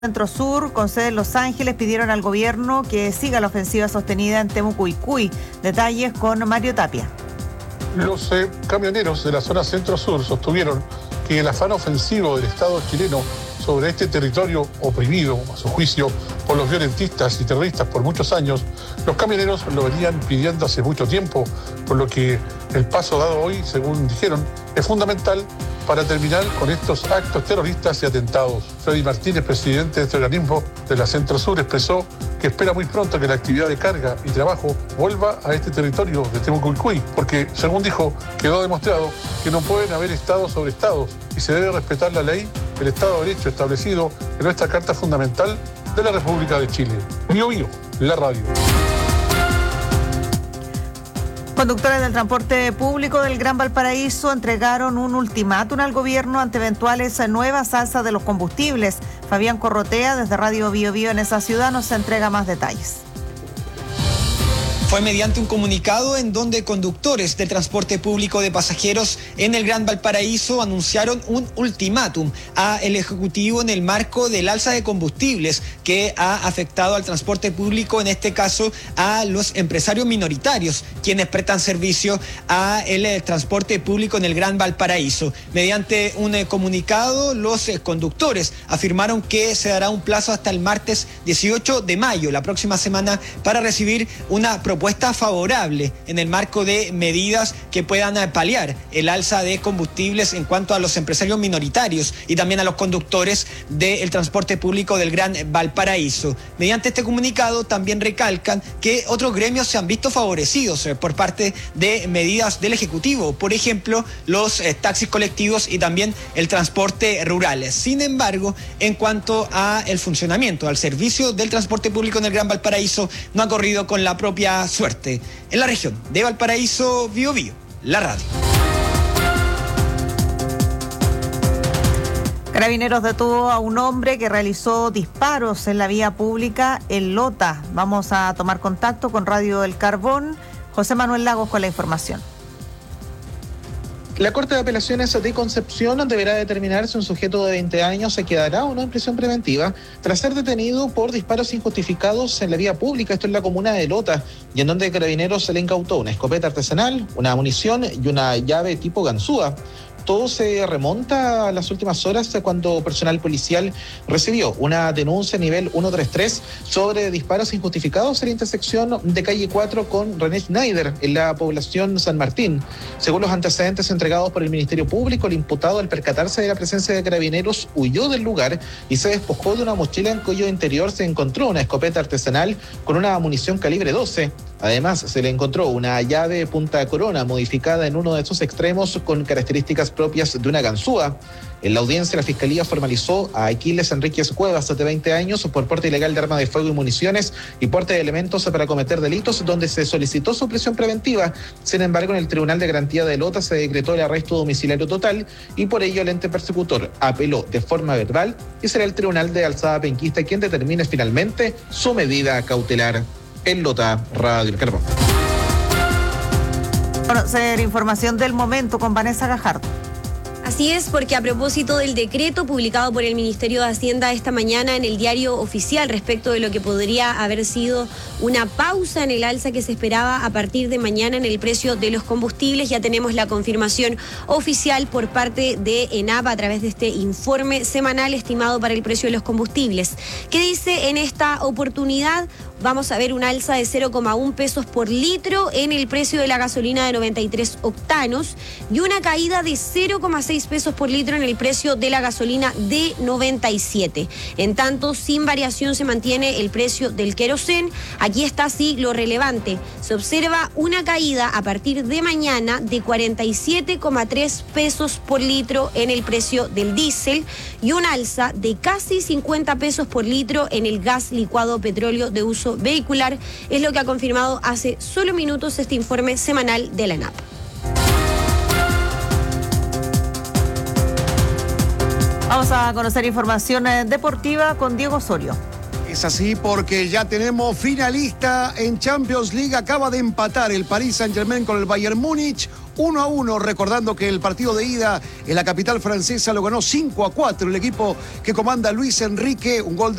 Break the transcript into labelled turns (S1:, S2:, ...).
S1: Centro Sur, con sede en Los Ángeles, pidieron al gobierno que siga la ofensiva sostenida en Temucuicui. Detalles con Mario Tapia.
S2: Los camioneros de la zona Centro Sur sostuvieron que el afán ofensivo del Estado chileno sobre este territorio oprimido, a su juicio, por los violentistas y terroristas por muchos años, los camioneros lo venían pidiendo hace mucho tiempo, por lo que el paso dado hoy, según dijeron, es fundamental para terminar con estos actos terroristas y atentados. Freddy Martínez, presidente de este organismo de la Centro Sur, expresó que espera muy pronto que la actividad de carga y trabajo vuelva a este territorio de Temucuicui, porque, según dijo, quedó demostrado que no pueden haber estados sobre estados y se debe respetar la ley, el Estado de Derecho establecido en nuestra Carta Fundamental de la República de Chile. Bio Bio, la radio.
S1: Conductores del transporte público del Gran Valparaíso entregaron un ultimátum al gobierno ante eventuales nuevas alzas de los combustibles. Fabián Corrotea, desde Radio Bio Bio en esa ciudad, nos entrega más detalles.
S3: Fue mediante un comunicado en donde conductores del transporte público de pasajeros en el Gran Valparaíso anunciaron un ultimátum al Ejecutivo en el marco del alza de combustibles que ha afectado al transporte público, en este caso a los empresarios minoritarios, quienes prestan servicio al transporte público en el Gran Valparaíso. Mediante un comunicado, los conductores afirmaron que se dará un plazo hasta el martes 18 de mayo, la próxima semana, para recibir una propuesta favorable en el marco de medidas que puedan paliar el alza de combustibles en cuanto a los empresarios minoritarios y también a los conductores del transporte público del Gran Valparaíso. Mediante este comunicado también recalcan que otros gremios se han visto favorecidos por parte de medidas del Ejecutivo, por ejemplo, los taxis colectivos y también el transporte rural. Sin embargo, en cuanto a el funcionamiento, al servicio del transporte público en el Gran Valparaíso, no ha corrido con la propia suerte. En la región de Valparaíso, Bio Bio, la radio.
S1: Carabineros detuvo a un hombre que realizó disparos en la vía pública en Lota. Vamos a tomar contacto con Radio El Carbón. José Manuel Lagos con la información.
S4: La Corte de Apelaciones de Concepción deberá determinar si un sujeto de 20 años se quedará o no en prisión preventiva tras ser detenido por disparos injustificados en la vía pública, esto en la comuna de Lota, y en donde Carabineros se le incautó una escopeta artesanal, una munición y una llave tipo ganzúa. Todo se remonta a las últimas horas cuando personal policial recibió una denuncia nivel 133 sobre disparos injustificados en la intersección de calle 4 con René Schneider en la población San Martín. Según los antecedentes entregados por el Ministerio Público, el imputado, al percatarse de la presencia de carabineros, huyó del lugar y se despojó de una mochila en cuyo interior se encontró una escopeta artesanal con una munición calibre 12. Además, se le encontró una llave punta corona modificada en uno de sus extremos con características propias de una ganzúa. En la audiencia, la Fiscalía formalizó a Aquiles Enríquez Cuevas, de 20 años, por porte ilegal de arma de fuego y municiones y porte de elementos para cometer delitos, donde se solicitó su prisión preventiva. Sin embargo, en el Tribunal de Garantía de Lota se decretó el arresto domiciliario total y por ello el ente persecutor apeló de forma verbal y será el Tribunal de Alzada Penquista quien determine finalmente su medida cautelar. En Lota, Radio El Carbón.
S1: Conocer información del momento con Vanessa Gajardo.
S5: Así es, porque a propósito del decreto publicado por el Ministerio de Hacienda esta mañana en el Diario Oficial respecto de lo que podría haber sido una pausa en el alza que se esperaba a partir de mañana en el precio de los combustibles, ya tenemos la confirmación oficial por parte de ENAP a través de este informe semanal estimado para el precio de los combustibles. ¿Qué dice en esta oportunidad? Vamos a ver un alza de 0,1 pesos por litro en el precio de la gasolina de 93 octanos y una caída de 0,6 pesos por litro en el precio de la gasolina de 97. En tanto, sin variación se mantiene el precio del querosén. Aquí está sí lo relevante. Se observa una caída a partir de mañana de 47,3 pesos por litro en el precio del diésel y un alza de casi 50 pesos por litro en el gas licuado petróleo de uso vehicular. Es lo que ha confirmado hace solo minutos este informe semanal de la ENAP.
S1: Vamos a conocer información deportiva con Diego Osorio.
S6: Es así porque ya tenemos finalista en Champions League. Acaba de empatar el Paris Saint-Germain con el Bayern Múnich. 1-1, recordando que el partido de ida en la capital francesa lo ganó 5-4 el equipo que comanda Luis Enrique, un gol de